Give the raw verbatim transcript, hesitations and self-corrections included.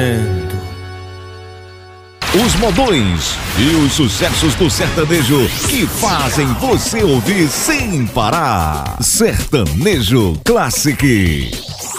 Os modões e os sucessos do sertanejo que fazem você ouvir sem parar. Sertanejo Classic.